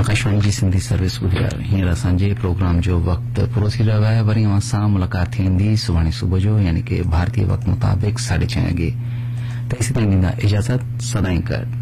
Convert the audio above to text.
आकाशवाणी जी Sindhi service ॿुधिया हींअर असांजे programme जो वक़्तु पूरो थी रहियो आहे। वरी अवां सां मुलाक़ात थींदी सुभाणे सुबुह जो यानी कि भारतीय वक़्त मुताबिक़ 6:30 वॻे। तेसीं ताईं ॾींदा इजाज़त। सदाईं गॾु।